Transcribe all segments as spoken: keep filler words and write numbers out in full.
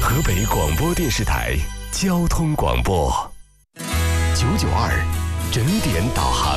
河北广播电视台交通广播九九二整点导航。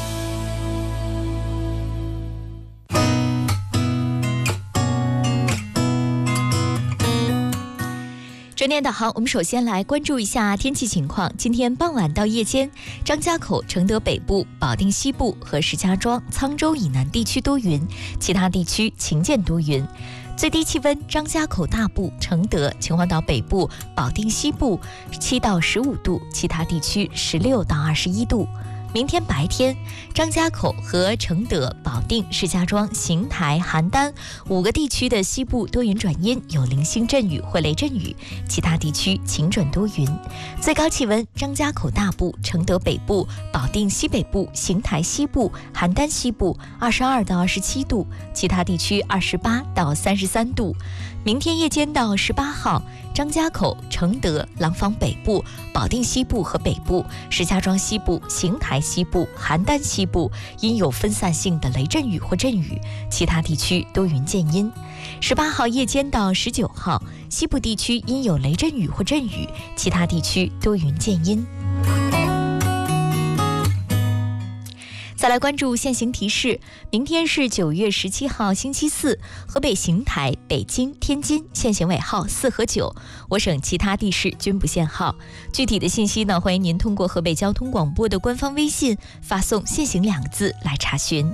整点导航，我们首先来关注一下天气情况。今天傍晚到夜间，张家口、承德北部、保定西部和石家庄、沧州以南地区多云，其他地区晴见多云。最低气温，张家口大部、承德、秦皇岛北部、保定西部七到十五度，其他地区十六到二十一度。明天白天，张家口和承德、保定、石家庄、邢台、邯郸五个地区的西部多云转阴，有零星阵雨或雷阵雨，其他地区晴转多云。最高气温，张家口大部、承德北部、保定西北部、邢台西部、邯郸西部二十二到二十七度，其他地区二十八到三十三度。明天夜间到十八号，张家口、承德、廊坊北部、保定西部和北部、石家庄西部、邢台西部、邯郸西部因有分散性的雷阵雨或阵雨，其他地区多云见阴。十八号夜间到十九号，西部地区因有雷阵雨或阵雨，其他地区多云见阴。再来关注现行提示，明天是九月十七号星期四，河北邢台、北京、天津限行尾号四和九，我省其他地市均不限号。具体的信息呢，欢迎您通过河北交通广播的官方微信发送限行两个字来查询。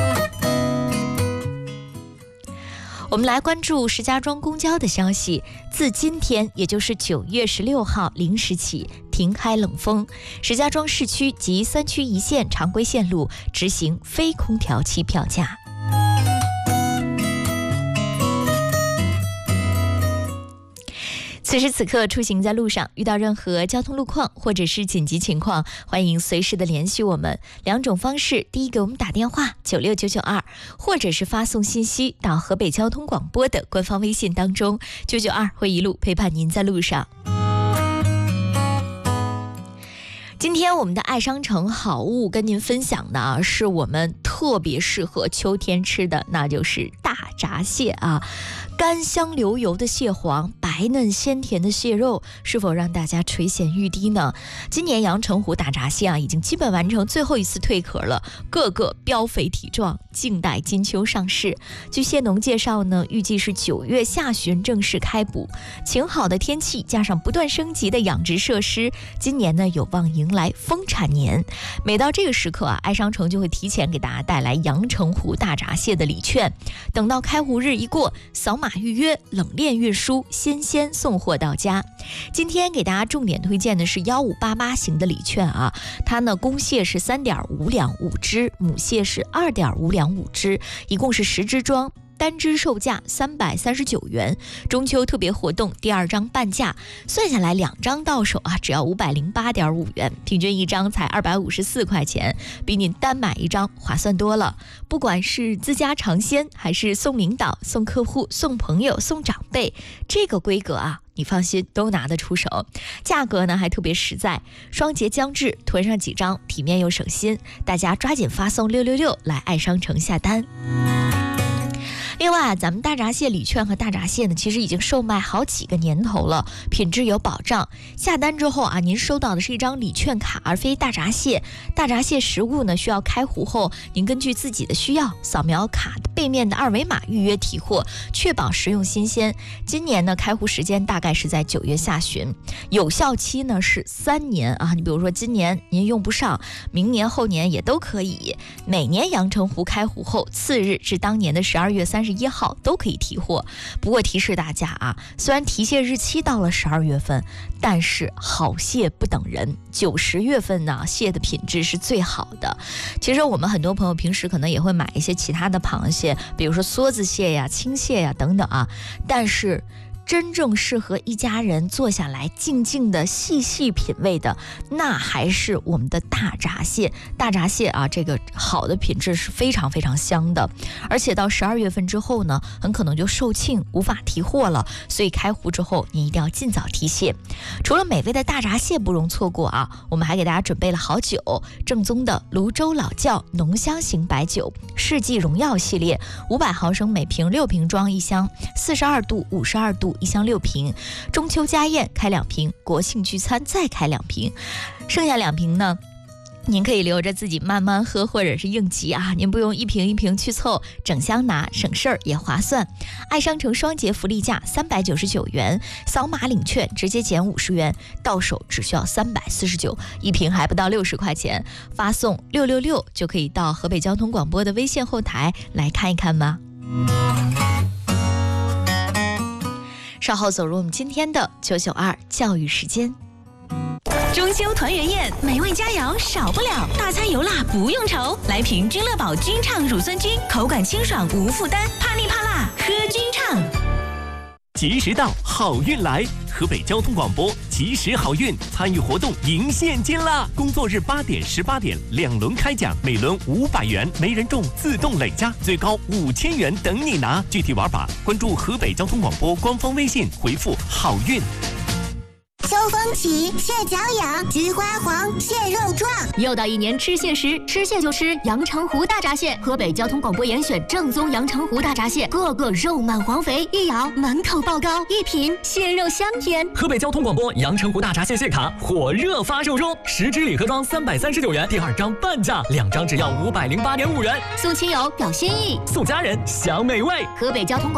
我们来关注石家庄公交的消息，自今天也就是九月十六号零时起停开冷风，石家庄市区及三区一线常规线路执行非空调期票价。此时此刻出行在路上，遇到任何交通路况或者是紧急情况，欢迎随时的联系我们。两种方式，第一个我们打电话九六九九二，或者是发送信息到河北交通广播的官方微信当中，九九二会一路陪伴您在路上。今天我们的爱商城好物跟您分享的啊，是我们特别适合秋天吃的，那就是大闸蟹啊。甘香流油的蟹黄，白嫩鲜甜的蟹肉，是否让大家垂涎欲滴呢？今年阳澄湖大闸蟹啊，已经基本完成最后一次蜕壳了，个个膘肥体壮，静待金秋上市。据蟹农介绍呢，预计是九月下旬正式开捕。晴好的天气加上不断升级的养殖设施，今年呢有望迎来丰产年。每到这个时刻啊，爱商城就会提前给大家带来阳澄湖大闸蟹的礼券，等到开湖日一过，扫码预约，冷链运输，鲜鲜送货到家。今天给大家重点推荐的是一五八八型的礼券啊，它呢公蟹是 三点五两五只，母蟹是 二点五两五只，一共是十只装，单只售价三百三十九元，中秋特别活动第二张半价，算下来两张到手啊，只要五百零八点五元，平均一张才二百五十四块钱，比您单买一张划算多了。不管是自家尝鲜，还是送领导、送客户、送朋友、送长辈，这个规格啊，你放心都拿得出手，价格呢还特别实在。双节将至，囤上几张，体面又省心，大家抓紧发送六六六来爱商城下单。另外啊，咱们大闸蟹礼券和大闸蟹呢，其实已经售卖好几个年头了，品质有保障。下单之后啊，您收到的是一张礼券卡，而非大闸蟹。大闸蟹实物呢，需要开壶后，您根据自己的需要，扫描卡背面的二维码预约提货，确保食用新鲜。今年呢，开壶时间大概是在九月下旬，有效期呢是三年啊。你比如说今年您用不上，明年后年也都可以。每年阳澄湖开壶后，次日至当年的十二月三十一号都可以提货。不过提示大家啊，虽然提蟹日期到了十二月份，但是好蟹不等人，九十月份呢蟹的品质是最好的。其实我们很多朋友平时可能也会买一些其他的螃蟹，比如说梭子蟹呀、青蟹呀等等啊，但是真正适合一家人坐下来静静的细细品味的，那还是我们的大闸蟹。大闸蟹啊，这个好的品质是非常非常香的，而且到十二月份之后呢，很可能就售罄无法提货了，所以开壶之后你一定要尽早提蟹。除了美味的大闸蟹不容错过啊，我们还给大家准备了好酒，正宗的泸州老窖浓香型白酒，世纪荣耀系列，五百毫升每瓶六瓶装一箱，四十二度、五十二度、 一箱六瓶，中秋家宴开两瓶，国庆聚餐再开两瓶，剩下两瓶呢您可以留着自己慢慢喝，或者是应急啊，您不用一瓶一瓶去凑，整箱拿省事儿也划算。爱商城双节福利价三百九十九元，扫码领券直接减五十元，到手只需要三百四十九，一瓶还不到六十块钱，发送六六六就可以到河北交通广播的微信后台来看一看吧。稍后走入我们今天的九九二教育时间。 中秋团圆宴，美味佳肴少不了，大餐油辣不用愁，来瓶君乐宝君畅乳酸菌，口感清爽无负担，怕腻怕辣喝君畅。 吉时到，好运来！河北交通广播吉时好运参与活动赢现金啦！工作日八点、十八点两轮开奖，每轮五百元，没人中自动累加，最高五千元等你拿。具体玩法关注河北交通广播官方微信，回复好运。 秋风起，蟹脚痒，菊花黄，蟹肉壮。 又到一年吃蟹时，吃蟹就吃阳澄湖大闸蟹。河北交通广播严选正宗阳澄湖大闸蟹，个个肉满黄肥，一咬满口爆膏，一品蟹肉香甜。 河北交通广播阳澄湖大闸蟹蟹卡火热发售中，十支礼盒装三百三十九元，第二张半价，两张只要五百零八点五元。 送亲友表心意， 送家人享美味。 河北交通广播